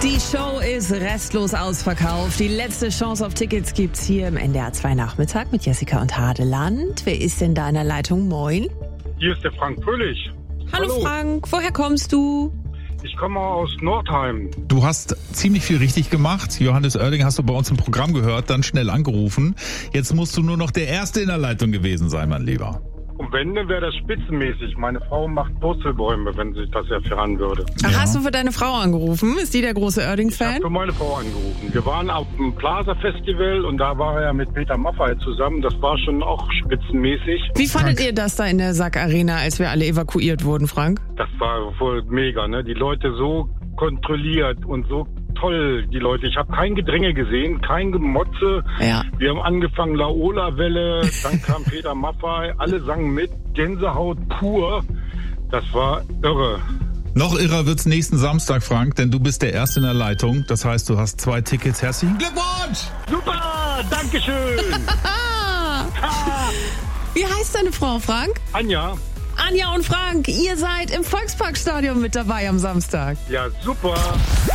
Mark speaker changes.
Speaker 1: Die Show ist restlos ausverkauft. Die letzte Chance auf Tickets gibt's hier im NDR 2 Nachmittag mit Jessica und Hadeland. Wer ist denn da in der Leitung? Moin.
Speaker 2: Hier ist der Frank Fröhlich.
Speaker 1: Hallo Frank, woher kommst du?
Speaker 2: Ich komme aus Nordheim.
Speaker 3: Du hast ziemlich viel richtig gemacht. Johannes Oerding hast du bei uns im Programm gehört, dann schnell angerufen. Jetzt musst du nur noch der Erste in der Leitung gewesen sein, mein Lieber.
Speaker 2: Und wenn, dann wäre das spitzenmäßig. Meine Frau macht Purzelbäume, wenn sich das erfahren würde.
Speaker 1: Ach, hast du für deine Frau angerufen? Ist die der große
Speaker 2: Ich
Speaker 1: Oerding-Fan?
Speaker 2: habe für meine Frau angerufen. Wir waren auf dem Plaza-Festival und da war er mit Peter Maffay zusammen. Das war schon auch spitzenmäßig.
Speaker 1: Wie fandet ihr das da in der Sack-Arena, als wir alle evakuiert wurden, Frank?
Speaker 2: Das war wohl mega, ne? Die Leute so kontrolliert und so toll, die Leute. Ich habe kein Gedränge gesehen, kein Gemotze.
Speaker 1: Ja.
Speaker 2: Wir haben angefangen, Laola-Welle, dann kam Peter Maffay, alle sangen mit, Gänsehaut pur. Das war irre.
Speaker 3: Noch irrer wird's nächsten Samstag, Frank, denn du bist der Erste in der Leitung. Das heißt, du hast 2 Tickets. Herzlichen Glückwunsch!
Speaker 2: Super, Dankeschön.
Speaker 1: Wie heißt deine Frau, Frank?
Speaker 2: Anja,
Speaker 1: Anja und Frank, ihr seid im Volksparkstadion mit dabei am Samstag.
Speaker 2: ja super.